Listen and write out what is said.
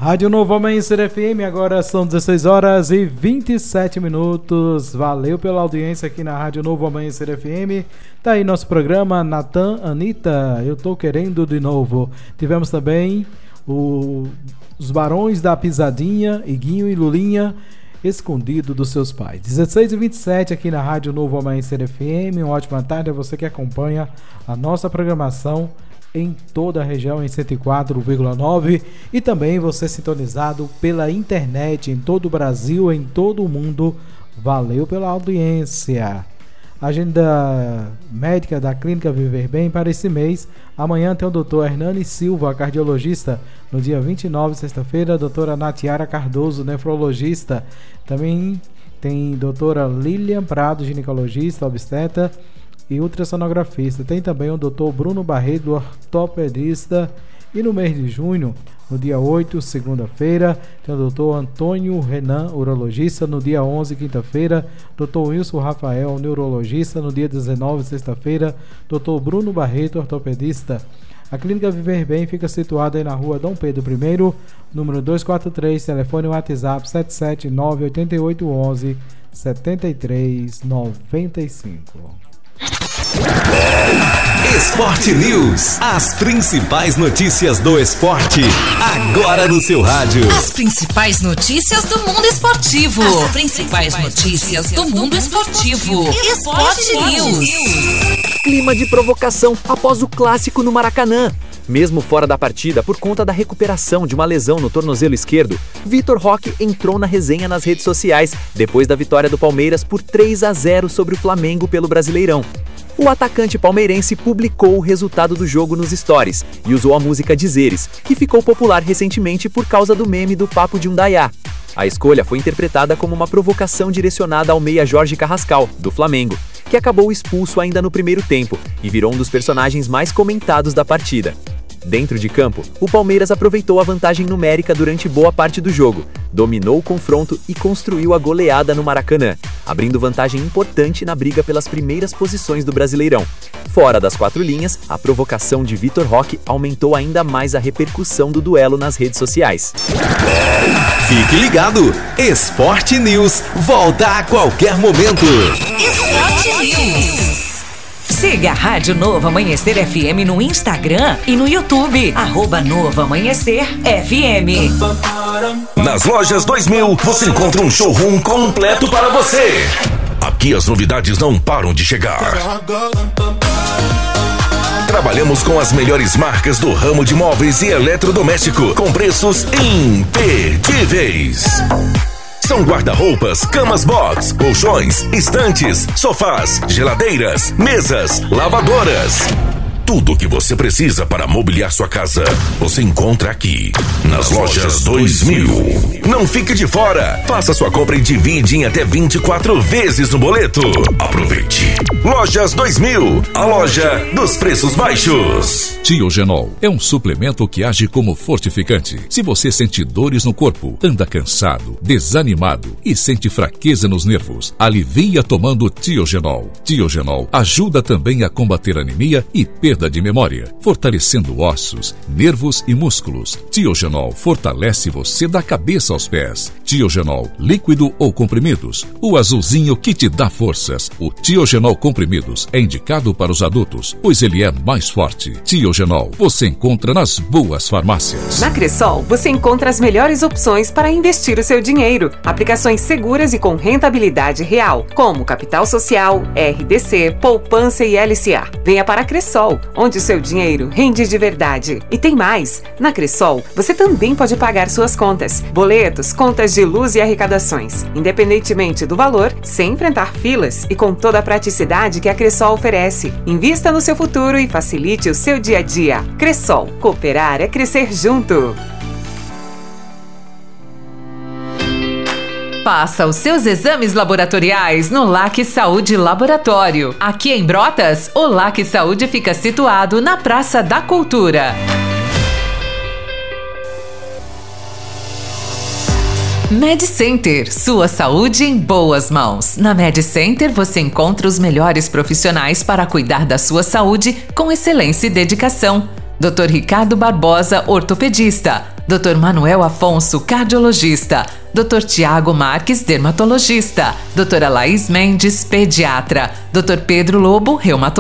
Rádio Novo Amanhecer FM, agora são 16 horas e 27 minutos. Valeu pela audiência aqui na Rádio Novo Amanhecer FM. Tá aí nosso programa, Natan, Anitta, Eu Tô Querendo de Novo. Tivemos também os Barões da Pisadinha, Iguinho e Lulinha, Escondido dos Seus Pais. 16 e 27 aqui na Rádio Novo Amanhecer FM. Uma ótima tarde a você que acompanha a nossa programação em toda a região em 104,9 e também você sintonizado pela internet em todo o Brasil, em todo o mundo. Valeu pela audiência. Agenda médica da Clínica Viver Bem para esse mês. Amanhã tem o Dr. Hernani Silva, cardiologista. No dia 29, sexta-feira, a doutora Natiara Cardoso, nefrologista. Também tem doutora Lilian Prado, ginecologista, obstetra e ultrassonografista. Tem também o Dr. Bruno Barreto, ortopedista. E no mês de junho, no dia 8, segunda-feira, tem o Dr. Antônio Renan, urologista. No dia 11, quinta-feira, Dr. Wilson Rafael, neurologista. No dia 19, sexta-feira, Dr. Bruno Barreto, ortopedista. A Clínica Viver Bem fica situada aí na rua Dom Pedro I, número 243, telefone WhatsApp 7798811-7395. Esporte News, as principais notícias do esporte, agora no seu rádio. As principais notícias do mundo esportivo. As principais notícias do mundo esportivo. Esporte News. Clima de provocação após o clássico no Maracanã. Mesmo fora da partida, por conta da recuperação de uma lesão no tornozelo esquerdo, Vitor Roque entrou na resenha nas redes sociais depois da vitória do Palmeiras por 3-0 sobre o Flamengo pelo Brasileirão. O atacante palmeirense publicou o resultado do jogo nos stories e usou a música Dizeres, que ficou popular recentemente por causa do meme do Papo de Undaiá. A escolha foi interpretada como uma provocação direcionada ao meia Jorge Carrascal, do Flamengo, que acabou expulso ainda no primeiro tempo e virou um dos personagens mais comentados da partida. Dentro de campo, o Palmeiras aproveitou a vantagem numérica durante boa parte do jogo, dominou o confronto e construiu a goleada no Maracanã, abrindo vantagem importante na briga pelas primeiras posições do Brasileirão. Fora das quatro linhas, a provocação de Vitor Roque aumentou ainda mais a repercussão do duelo nas redes sociais. Fique ligado! Esporte News volta a qualquer momento. Esporte News. Siga a Rádio Novo Amanhecer FM no Instagram e no YouTube. @Novo Amanhecer FM. Nas lojas 2000, você encontra um showroom completo para você. Aqui as novidades não param de chegar. Trabalhamos com as melhores marcas do ramo de móveis e eletrodoméstico, com preços imperdíveis. São guarda-roupas, camas box, colchões, estantes, sofás, geladeiras, mesas, lavadoras. Tudo o que você precisa para mobiliar sua casa, você encontra aqui, nas lojas 2000. Não fique de fora. Faça sua compra e divide em até 24 vezes no boleto. Aproveite. Lojas 2000, a loja dos preços baixos. Tiogenol é um suplemento que age como fortificante. Se você sente dores no corpo, anda cansado, desanimado e sente fraqueza nos nervos, alivia tomando Tiogenol. Tiogenol ajuda também a combater anemia e perda de memória, fortalecendo ossos, nervos e músculos. Tiogenol fortalece você da cabeça aos pés. Tiogenol, líquido ou comprimidos, o azulzinho que te dá forças. O Tiogenol comprimidos é indicado para os adultos, pois ele é mais forte. Tiogenol você encontra nas boas farmácias. Na Cressol, você encontra as melhores opções para investir o seu dinheiro. Aplicações seguras e com rentabilidade real, como Capital Social, RDC, Poupança e LCA. Venha para a Cressol, onde o seu dinheiro rende de verdade. E tem mais! Na Cressol, você também pode pagar suas contas, boletos, contas de luz e arrecadações, independentemente do valor, sem enfrentar filas e com toda a praticidade que a Cressol oferece. Invista no seu futuro e facilite o seu dia a dia. Cressol, cooperar é crescer junto. Faça os seus exames laboratoriais no LAC Saúde Laboratório. Aqui em Brotas, o LAC Saúde fica situado na Praça da Cultura. MedCenter, sua saúde em boas mãos. Na MedCenter você encontra os melhores profissionais para cuidar da sua saúde com excelência e dedicação. Dr. Ricardo Barbosa, ortopedista. Dr. Manuel Afonso, cardiologista. Dr. Tiago Marques, dermatologista. Doutora Laís Mendes, pediatra. Dr. Pedro Lobo, reumatologista.